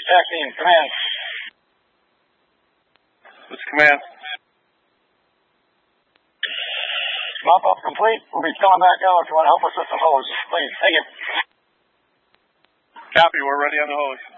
Attack team, command. This is command. Mop up complete. We'll be coming back out if you want to help us with some hose. Please, thank you. Copy, we're ready on the hose.